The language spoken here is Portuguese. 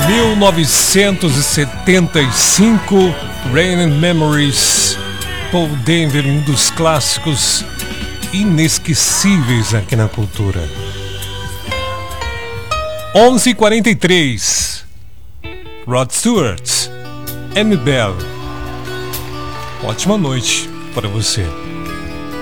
1975, Rain and Memories, Paul Denver, um dos clássicos inesquecíveis aqui na cultura. 11h43, Rod Stewart, Amy Bell. Ótima noite para você.